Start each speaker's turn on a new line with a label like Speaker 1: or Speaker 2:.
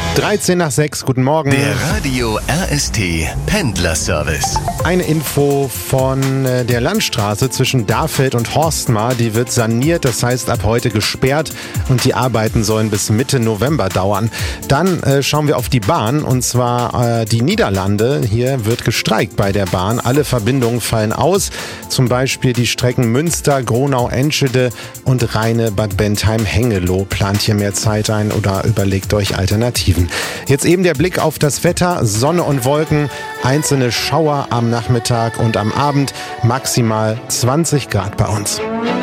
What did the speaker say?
Speaker 1: 13 nach 6, guten Morgen.
Speaker 2: Der Radio RST Pendlerservice.
Speaker 1: Eine Info von der Landstraße zwischen Dahfeld und Horstmar, die wird saniert, das heißt ab heute gesperrt und die Arbeiten sollen bis Mitte November dauern. Dann schauen wir auf die Bahn und zwar die Niederlande. Hier wird gestreikt bei der Bahn. Alle Verbindungen fallen aus, zum Beispiel die Strecken Münster, Gronau-Enschede und Rheine-Bad Bentheim-Hengelo. Plant hier mehr Zeit ein oder überlegt euch Alternativen. Jetzt eben der Blick auf das Wetter, Sonne und Wolken, einzelne Schauer am Nachmittag und am Abend, maximal 20 Grad bei uns.